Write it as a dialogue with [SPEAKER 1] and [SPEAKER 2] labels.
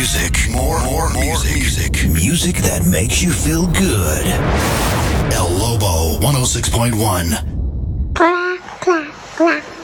[SPEAKER 1] music. More music. Music that makes you feel good. El Lobo 106.1.
[SPEAKER 2] Clap, clap, clap.